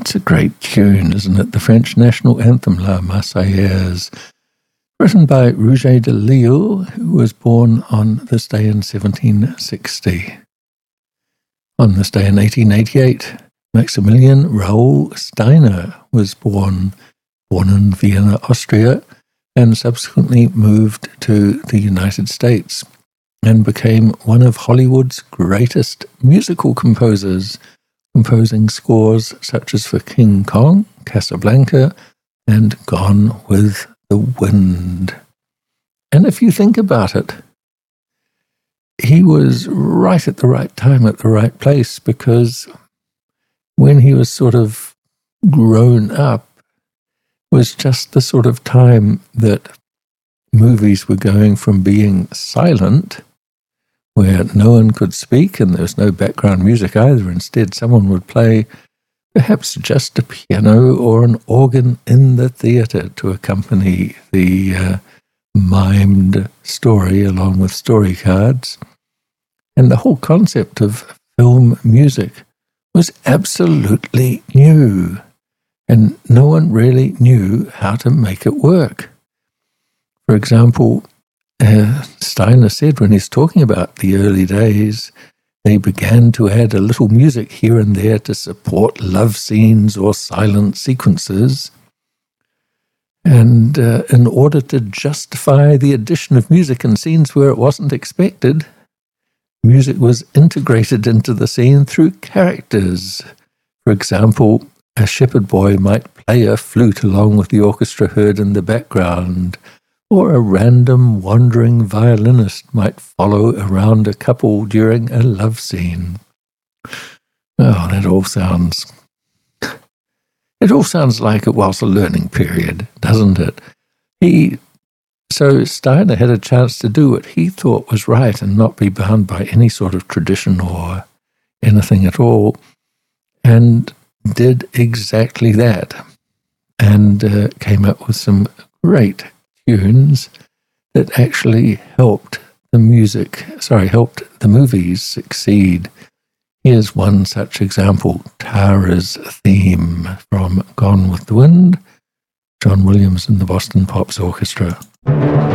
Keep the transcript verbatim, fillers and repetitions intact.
It's a great tune, isn't it? The French national anthem, La Marseillaise, written by Rouget de Lisle, who was born on this day in seventeen sixty. On this day in eighteen eighty-eight, Maximilian Raoul Steiner was born, born in Vienna, Austria, and subsequently moved to the United States and became one of Hollywood's greatest musical composers, composing scores such as for King Kong, Casablanca, and Gone with the Wind. And if you think about it, he was right at the right time at the right place, because when he was sort of grown up was just the sort of time that movies were going from being silent, where no one could speak and there was no background music either. Instead, someone would play perhaps just a piano or an organ in the theatre to accompany the uh, mimed story along with story cards. And the whole concept of film music was absolutely new, and no one really knew how to make it work. For example, uh, Steiner said when he's talking about the early days, they began to add a little music here and there to support love scenes or silent sequences. And uh, in order to justify the addition of music in scenes where it wasn't expected, music was integrated into the scene through characters. For example, a shepherd boy might play a flute along with the orchestra heard in the background, or a random wandering violinist might follow around a couple during a love scene. Oh, that all sounds... It all sounds like it was a learning period, doesn't it? He... So Steiner had a chance to do what he thought was right and not be bound by any sort of tradition or anything at all, and did exactly that, and uh, came up with some great tunes that actually helped the music, sorry, helped the movies succeed. Here's one such example, Tara's theme from Gone with the Wind, John Williams and the Boston Pops Orchestra.